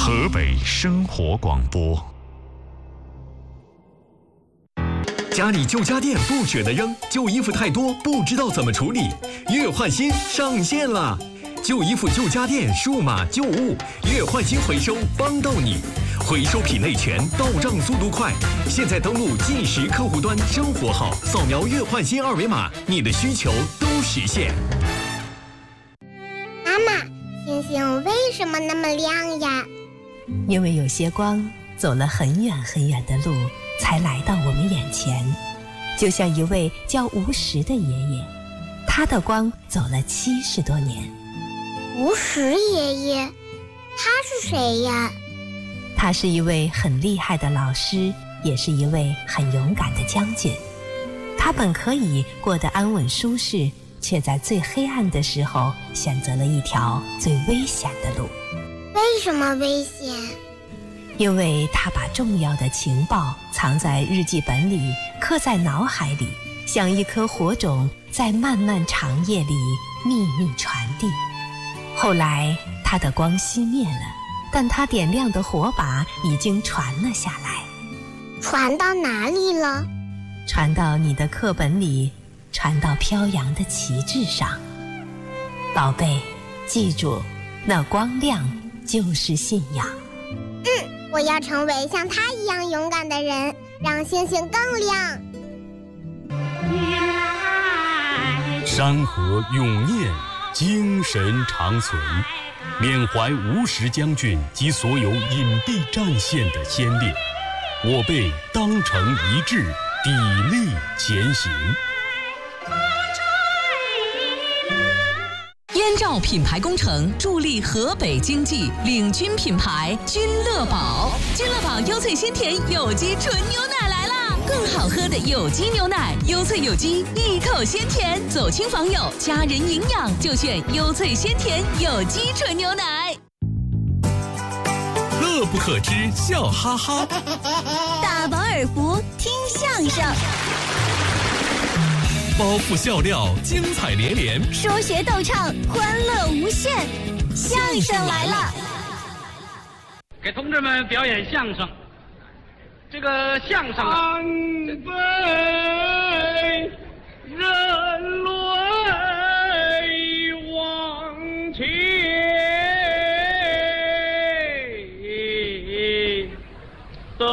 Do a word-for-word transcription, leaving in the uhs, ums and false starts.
河北生活广播。家里旧家电不舍得扔，旧衣服太多不知道怎么处理，月换新上线了！旧衣服、旧家电、数码旧物，月换新回收帮到你，回收品类全，到账速度快。现在登录计时客户端生活号，扫描月换新二维码，你的需求都实现。 妈妈，星星为什么那么亮呀？ 因为有些光走了很远很远的路，才来到我们眼前。就像一位叫吴石的爷爷，他的光走了七十多年。 吴石爷爷，他是谁呀？ 他是一位很厉害的老师，也是一位很勇敢的将军。他本可以过得安稳舒适，却在最黑暗的时候选择了一条最危险的路。 为什么危险？ 因为他把重要的情报藏在日记本里，刻在脑海里，像一颗火种，在漫漫长夜里秘密传递。后来他的光熄灭了，但他点亮的火把已经传了下来。 传到哪里了？ 传到你的课本里，传到飘扬的旗帜上。宝贝，记住，那光亮就是信仰。 嗯，我要成为像他一样勇敢的人，让星星更亮。 山河永念，精神长存，缅怀吴石将军及所有隐蔽战线的先烈，我辈当成一致，砥砺前行。 燕赵品牌工程助力河北经济，领军品牌君乐宝。君乐宝优萃鲜甜有机纯牛奶来啦！更好喝的有机牛奶，优萃有机，一口鲜甜，走亲访友，家人营养就选优萃鲜甜有机纯牛奶。 乐不可支，笑哈哈。 大饱耳福，听相声。 包袱笑料，精彩连连； 说学逗唱，欢乐无限。相声来了， 给同志们表演相声。这个相声啊，